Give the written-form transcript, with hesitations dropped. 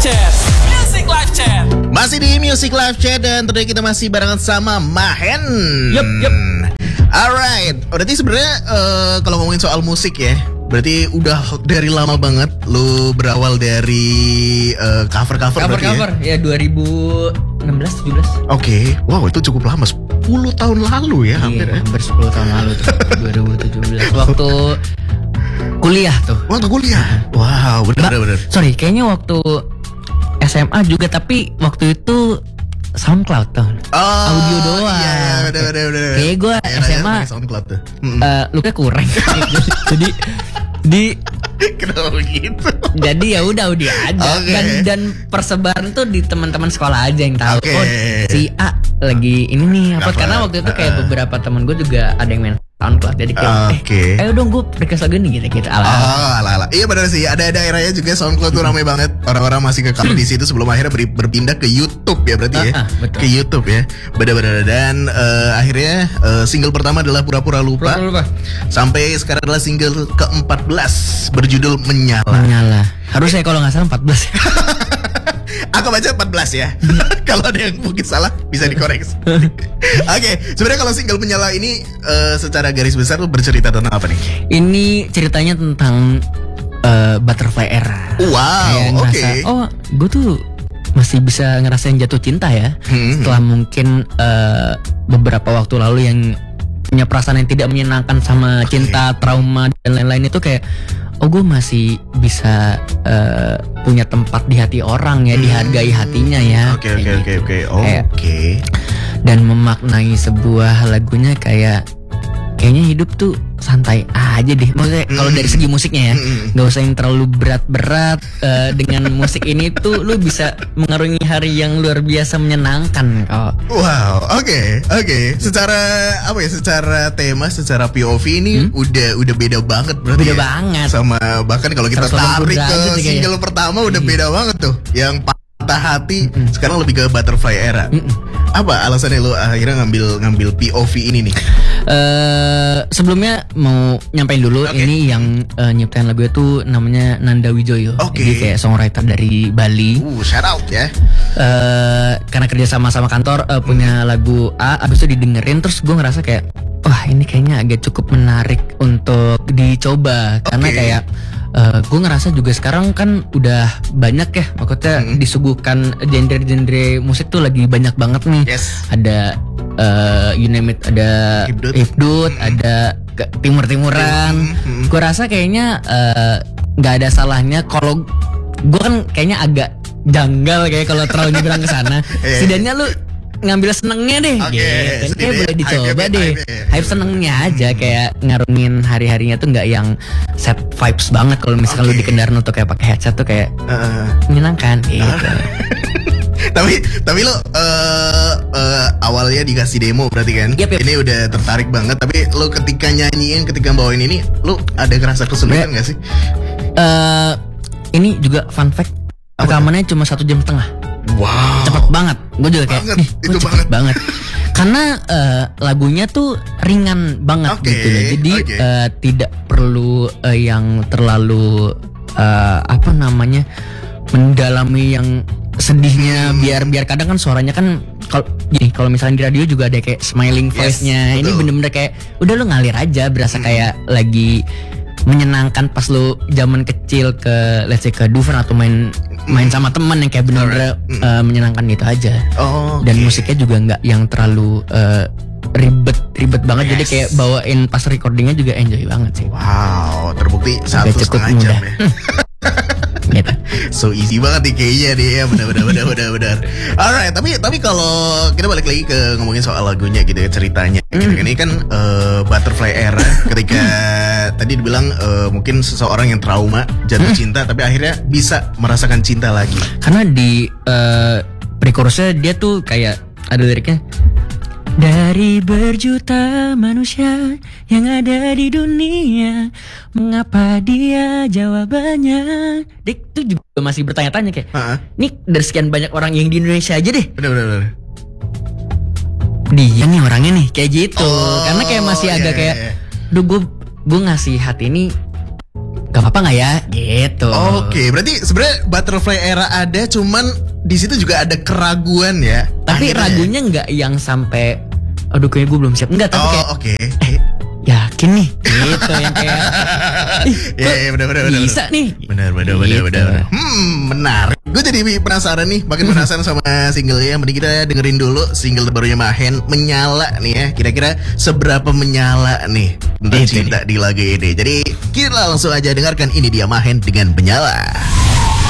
Chat. Music Live Chat. Masih di Music Live Chat dan tentunya kita masih barengan sama Mahen. Yup. Alright, berarti sebenarnya kalau ngomongin soal musik ya, berarti udah dari lama banget lu berawal dari cover-cover ya 2016 17. Oke, wow itu cukup lama, 10 tahun lalu ya, hampir ya. Hampir 10 tahun lalu tuh. 2017 waktu kuliah tuh. Waktu kuliah. Wow, benar. Sorry, kayaknya waktu SMA juga, tapi waktu itu SoundCloud tuh. Audio doang. Iya, benar. Kayak gue SMA SoundCloud tuh. looknya kurang. Jadi Kenapa begitu? Jadi ya udah aja. Okay. Dan persebaran tuh di teman-teman sekolah aja yang tahu. Okay. Oh, si A lagi ini nih apa? Dapat. Karena waktu itu kayak beberapa teman gue juga ada yang main SoundCloud. Jadi kayak ayo dong gue request lagu nih gitu. Ala. Iya benar sih. Ada daerahnya juga SoundCloud tuh ramai banget. Orang-orang masih ke cover di situ sebelum akhirnya berpindah ke YouTube ya berarti ya. Betul. Ke YouTube ya. Benar. Dan akhirnya single pertama adalah Pura-Pura Lupa. Sampai sekarang adalah single ke-14 berjudul Menyala. Harusnya kalau nggak salah 14. Aku baca 14 ya. Kalau ada yang mungkin salah bisa dikoreksi. Oke, sebenarnya kalau single Menyala ini secara garis besar tuh bercerita tentang apa nih? Ini ceritanya tentang butterfly era. Wow, oke. Oh, gue tuh masih bisa ngerasain jatuh cinta ya. Setelah mungkin beberapa waktu lalu yang punya perasaan yang tidak menyenangkan sama cinta, trauma dan lain-lain itu kayak gue masih bisa punya tempat di hati orang ya, dihargai hatinya ya. Oke. Dan memaknai sebuah lagunya kayaknya hidup tuh santai aja deh. Maksudnya kalau dari segi musiknya ya, nggak usah yang terlalu berat-berat. Dengan musik ini tuh lu bisa mengarungi hari yang luar biasa menyenangkan kok. Wow, oke. Secara apa ya? Secara tema, secara POV ini udah beda banget berarti. Beda ya? banget. Sama bahkan kalau kita 180 tarik ke derajat single pertama udah beda banget tuh. Yang patah hati sekarang lebih ke Butterfly Era. Apa alasannya lo akhirnya ngambil POV ini nih? Sebelumnya mau nyampein dulu ini yang nyiptain lagu itu namanya Nanda Wijoyo. Jadi kayak songwriter dari Bali. Shout out ya. Karena kerja sama kantor punya lagu A, abis itu didengerin terus gue ngerasa kayak wah ini kayaknya agak cukup menarik untuk dicoba. Karena kayak gue ngerasa juga sekarang kan udah banyak ya, maksudnya disuguhkan genre-genre musik tuh lagi banyak banget nih. Yes. Ada you name it, ada hipdut, ada timur-timuran. Gue rasa kayaknya nggak ada salahnya kalau gue kan kayaknya agak janggal kayak kalau terlalu nyebrang ke sana. Setidaknya lu ngambil senengnya deh, gitu. Kayak boleh dicoba deh. Hype senengnya aja, kayak ngarungin hari-harinya tuh nggak yang set vibes banget. Kalau misalkan lu di kendaraan tuh kayak pakai headset tuh kayak menyenangkan, gitu. Tapi lo awalnya dikasih demo berarti kan? Yep. Ini udah tertarik banget. Tapi lo ketika nyanyiin, ketika bawain ini, lo ada ngerasa kesulitan nggak sih? Ini juga fun fact, rekamannya cuma 1,5 jam. Wow. Cepet banget. Gue juga kayak itu cepet banget. Karena lagunya tuh ringan banget gitu loh. Jadi tidak perlu yang terlalu mendalami yang sedihnya. Biar kadang kan suaranya kan kalau misalnya di radio juga ada kayak smiling voice-nya. Ini bener-bener kayak udah lu ngalir aja, berasa kayak lagi menyenangkan pas lu zaman kecil ke let's say ke Dufan atau main sama teman yang kayak bener-bener menyenangkan gitu aja. Dan musiknya juga nggak yang terlalu ribet banget. Jadi kayak bawain pas recordingnya juga enjoy banget sih. Wow, terbukti 1,5 jam ya. Gitu. So easy banget nih kayaknya deh ya, benar. Alright, tapi kalau kita balik lagi ke ngomongin soal lagunya gitu ya, ceritanya gitu kan. Ini kan Butterfly Era ketika tadi dibilang mungkin seseorang yang trauma jatuh cinta tapi akhirnya bisa merasakan cinta lagi. Karena di pre-chorusnya dia tuh kayak ada liriknya, dari berjuta manusia yang ada di dunia, mengapa dia jawabannya? Dik tuh juga masih bertanya-tanya kayak, nih dari sekian banyak orang yang di Indonesia aja deh. Bener. Dia nih orangnya nih kayak gitu. Karena kayak masih agak kayak, duh gue ngasih hati ini gak apa-apa nggak ya gitu. Oke, berarti sebenarnya Butterfly Era ada, cuman di situ juga ada keraguan ya. Tapi akhirnya. ragunya nggak yang sampai aduh kayaknya gue belum siap. Enggak, tapi kayak Oke. yakin nih gitu yang kayak Ya, benar. bisa nih. Benar. Menarik. Gue jadi penasaran nih, makin penasaran sama singlenya. Mending kita dengerin dulu single terbarunya Mahen, Menyala nih ya. Kira-kira seberapa menyala nih tentang cinta di lagu ini. Jadi kita langsung aja dengarkan, ini dia Mahen dengan Menyala.